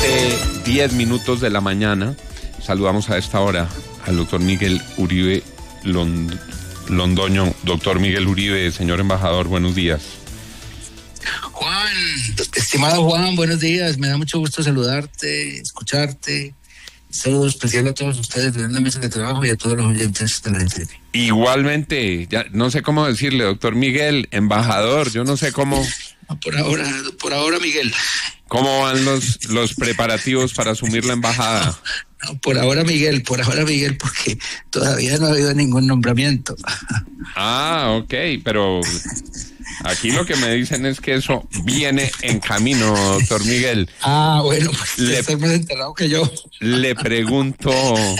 7:10 de la mañana. Saludamos a esta hora al doctor Miguel Uribe Londoño. Doctor Miguel Uribe, señor embajador, buenos días. Juan, estimado Juan, buenos días. Me da mucho gusto saludarte, escucharte. Saludos especial a todos ustedes de la mesa de trabajo y a todos los oyentes de la NTN. Igualmente, ya no sé cómo decirle, doctor Miguel, embajador, yo no sé cómo. Por ahora, Miguel. ¿Cómo van los preparativos para asumir la embajada? No, por ahora, Miguel, porque todavía no ha habido ningún nombramiento. Ah, ok, pero aquí lo que me dicen es que eso viene en camino, doctor Miguel. Ah, bueno, pues estás más enterado que yo. Le pregunto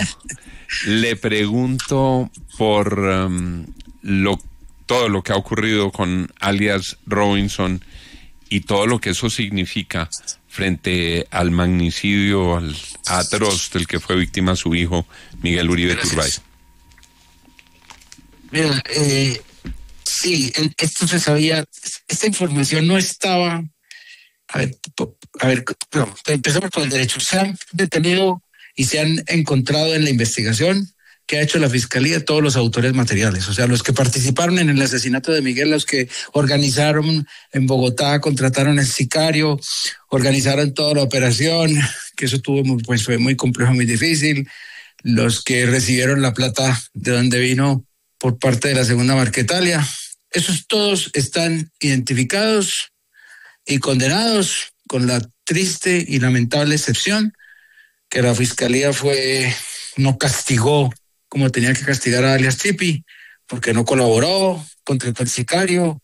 por todo lo que ha ocurrido con alias Robinson y todo lo que eso significa frente al magnicidio atroz del que fue víctima su hijo Miguel Uribe Turbay. Mira, sí, esto se sabía, esta información no estaba. A ver, empezamos por el derecho. Se han detenido y se han encontrado en la investigación que ha hecho la Fiscalía todos los autores materiales, o sea, los que participaron en el asesinato de Miguel, los que organizaron en Bogotá, contrataron al sicario, organizaron toda la operación, que eso fue muy complejo, muy difícil, los que recibieron la plata de donde vino por parte de la Segunda Marquetalia. Esos todos están identificados y condenados, con la triste y lamentable excepción que la Fiscalía no castigó como tenía que castigar a alias Chipi, porque no colaboró, contrató al sicario,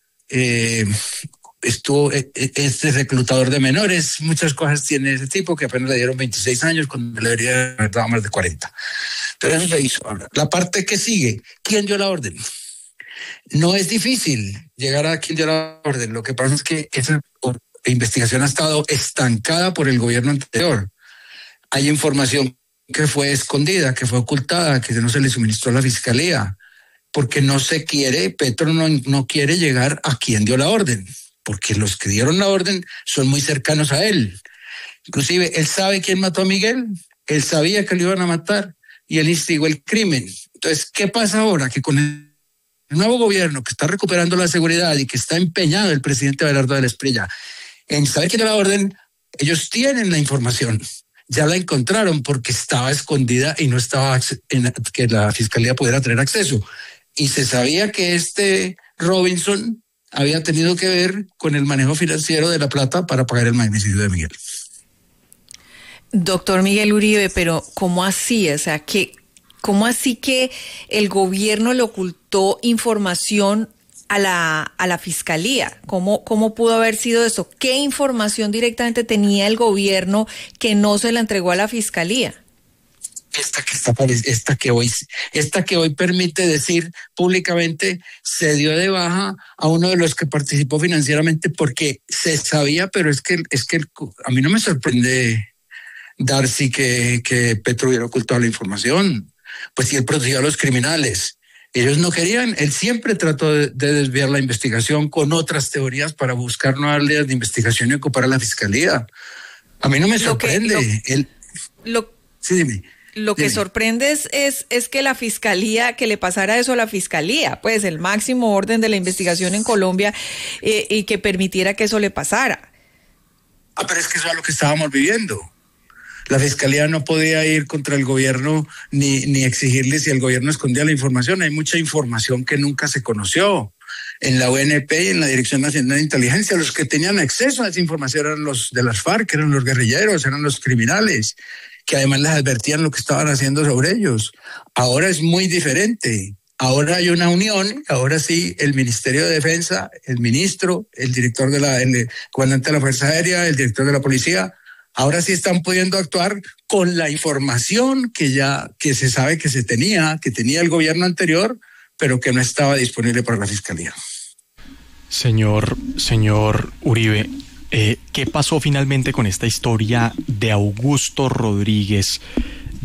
este reclutador de menores, muchas cosas tiene ese tipo, que apenas le dieron 26 años cuando le debería haber dado más de 40. Pero eso se hizo. Ahora, la parte que sigue, ¿quién dio la orden? No es difícil llegar a quién dio la orden. Lo que pasa es que esa investigación ha estado estancada por el gobierno anterior. Hay información que fue escondida, que fue ocultada, que no se le suministró a la Fiscalía, porque Petro no quiere llegar a quién dio la orden, porque los que dieron la orden son muy cercanos a él. Inclusive, él sabe quién mató a Miguel, él sabía que lo iban a matar y él instigó el crimen. Entonces, ¿qué pasa ahora? Que con el nuevo gobierno que está recuperando la seguridad y que está empeñado el presidente Abelardo de la Espriella en saber quién dio la orden, ellos tienen la información. Ya la encontraron porque estaba escondida y no estaba que la Fiscalía pudiera tener acceso. Y se sabía que este Robinson había tenido que ver con el manejo financiero de la plata para pagar el magnicidio de Miguel. Doctor Miguel Uribe, pero ¿cómo así? O sea, ¿cómo así que el gobierno le ocultó información a la Fiscalía? ¿Cómo pudo haber sido eso? ¿Qué información directamente tenía el gobierno que no se la entregó a la Fiscalía? Esta que hoy permite decir públicamente, se dio de baja a uno de los que participó financieramente porque se sabía, pero es que a mí no me sorprende, Darcy, que Petro hubiera ocultado la información. Pues si él protegió a los criminales, ellos no querían, él siempre trató de desviar la investigación con otras teorías para buscar nuevas líneas de investigación y ocupar a la Fiscalía. A mí no me sorprende. Sí, dime. Lo que sorprende es que la Fiscalía, que le pasara eso a la Fiscalía, pues el máximo orden de la investigación en Colombia, y que permitiera que eso le pasara. Pero es que eso es lo que estábamos viviendo. La Fiscalía no podía ir contra el gobierno ni exigirle si el gobierno escondía la información. Hay mucha información que nunca se conoció. En la UNP y en la Dirección Nacional de Inteligencia, los que tenían acceso a esa información eran los de las FARC, eran los guerrilleros, eran los criminales, que además les advertían lo que estaban haciendo sobre ellos. Ahora es muy diferente. Ahora hay una unión, ahora sí, el Ministerio de Defensa, el ministro, el director el comandante de la Fuerza Aérea, el director de la Policía, ahora sí están pudiendo actuar con la información que se sabe que tenía el gobierno anterior, pero que no estaba disponible para la Fiscalía. Señor Uribe, ¿qué pasó finalmente con esta historia de Augusto Rodríguez,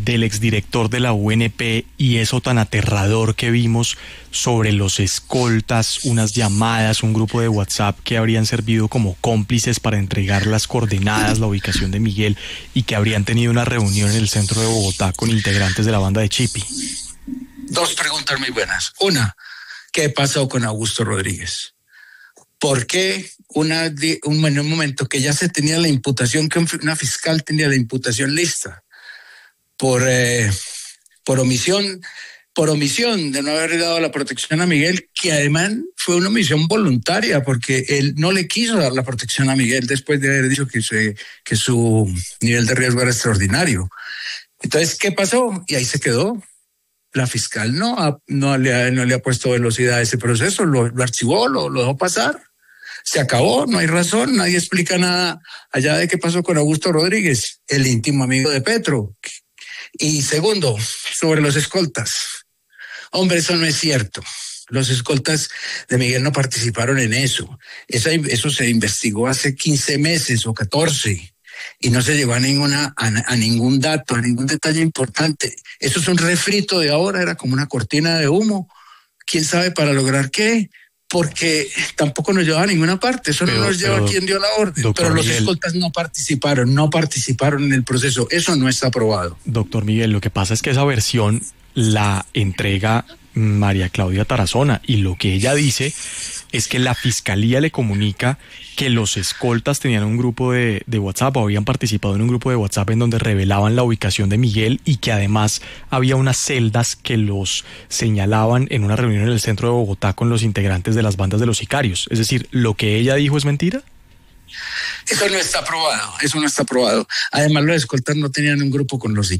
del exdirector de la UNP y eso tan aterrador que vimos sobre los escoltas, unas llamadas, un grupo de WhatsApp que habrían servido como cómplices para entregar las coordenadas, la ubicación de Miguel y que habrían tenido una reunión en el centro de Bogotá con integrantes de la banda de Chipi? Dos preguntas muy buenas. Una, ¿qué pasó con Augusto Rodríguez? ¿Por qué en un momento que ya se tenía la imputación, que una fiscal tenía la imputación lista por omisión de no haber dado la protección a Miguel, que además fue una omisión voluntaria porque él no le quiso dar la protección a Miguel después de haber dicho que su nivel de riesgo era extraordinario? Entonces, ¿qué pasó? Y ahí se quedó. La fiscal no le ha puesto velocidad a ese proceso, lo archivó, lo dejó pasar. Se acabó, no hay razón, nadie explica nada allá de qué pasó con Augusto Rodríguez, el íntimo amigo de Petro. Y segundo, sobre los escoltas. Hombre, eso no es cierto. Los escoltas de Miguel no participaron en eso. Eso se investigó hace 15 meses o 14 y no se llegó a ningún dato, a ningún detalle importante. Eso es un refrito de ahora, era como una cortina de humo. ¿Quién sabe para lograr qué? Porque tampoco nos lleva a ninguna parte, eso no nos lleva a quien dio la orden. Pero los escoltas no participaron en el proceso, eso no está aprobado. Doctor Miguel, lo que pasa es que esa versión la entrega María Claudia Tarazona y lo que ella dice es que la fiscalía le comunica que los escoltas tenían un grupo de WhatsApp o habían participado en un grupo de WhatsApp en donde revelaban la ubicación de Miguel y que además había unas celdas que los señalaban en una reunión en el centro de Bogotá con los integrantes de las bandas de los sicarios. Es decir, ¿lo que ella dijo es mentira? Eso no está aprobado. Además, los escoltas no tenían un grupo con los sicarios.